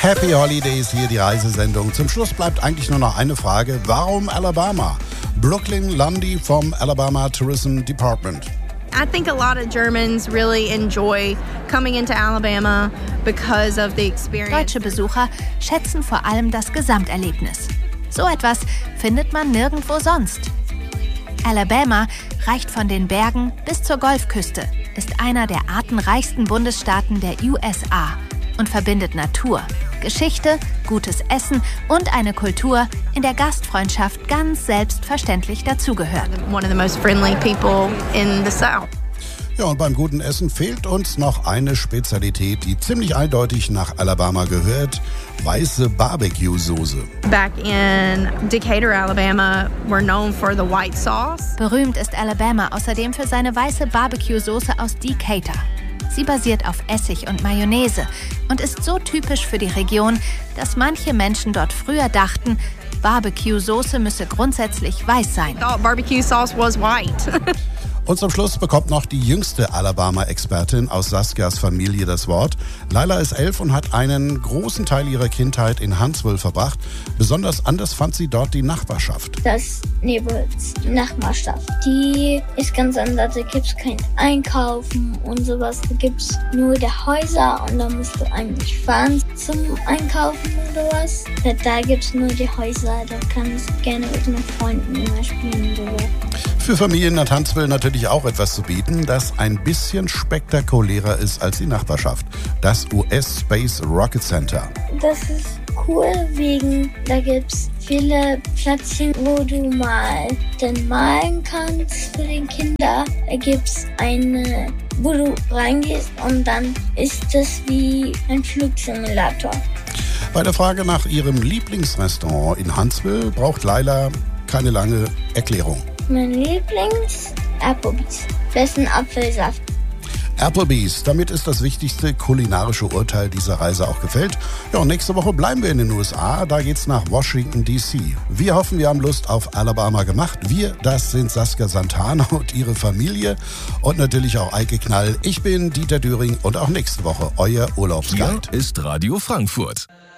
Happy Holidays, hier die Reisesendung. Zum Schluss bleibt eigentlich nur noch eine Frage. Warum Alabama? Brooklyn Lundy vom Alabama Tourism Department. I think a lot of Germans really enjoy coming into Alabama because of the experience. Deutsche Besucher schätzen vor allem das Gesamterlebnis. So etwas findet man nirgendwo sonst. Alabama reicht von den Bergen bis zur Golfküste, ist einer der artenreichsten Bundesstaaten der USA und verbindet Natur, Geschichte, gutes Essen und eine Kultur, in der Gastfreundschaft ganz selbstverständlich dazugehört. One of the most friendly people in the South. Ja, und beim guten Essen fehlt uns noch eine Spezialität, die ziemlich eindeutig nach Alabama gehört: weiße Barbecue-Soße. Back in Decatur, Alabama, we're known for the white sauce. Berühmt ist Alabama außerdem für seine weiße Barbecue-Soße aus Decatur. Sie basiert auf Essig und Mayonnaise und ist so typisch für die Region, dass manche Menschen dort früher dachten, Barbecue-Soße müsse grundsätzlich weiß sein. I thought barbecue sauce was white. Und zum Schluss bekommt noch die jüngste Alabama-Expertin aus Saskias Familie das Wort. Laila ist 11 und hat einen großen Teil ihrer Kindheit in Huntsville verbracht. Besonders anders fand sie dort die Nachbarschaft. Das Nachbarschaft, die ist ganz anders. Da gibt es kein Einkaufen und sowas. Da gibt es nur die Häuser und da musst du eigentlich fahren zum Einkaufen oder was. Da gibt es nur die Häuser. Da kannst du gerne mit meinen Freunden immer spielen oder so. Für Familien hat Huntsville natürlich auch etwas zu bieten, das ein bisschen spektakulärer ist als die Nachbarschaft. Das US Space Rocket Center. Das ist cool, wegen da gibt es viele Plätzchen, wo du mal dann malen kannst für den Kinder. Da gibt es eine, wo du reingehst und dann ist das wie ein Flugsimulator. Bei der Frage nach ihrem Lieblingsrestaurant in Huntsville braucht Laila keine lange Erklärung. Mein Lieblings Applebee's. Besten Apfelsaft. Applebee's, damit ist das wichtigste kulinarische Urteil dieser Reise auch gefällt. Ja, und nächste Woche bleiben wir in den USA. Da geht's nach Washington, D.C. Wir hoffen, wir haben Lust auf Alabama gemacht. Wir, das sind Saskia Santana und ihre Familie und natürlich auch Eike Knall. Ich bin Dieter Düring und auch nächste Woche euer Urlaubsguide. Hier ist Radio Frankfurt.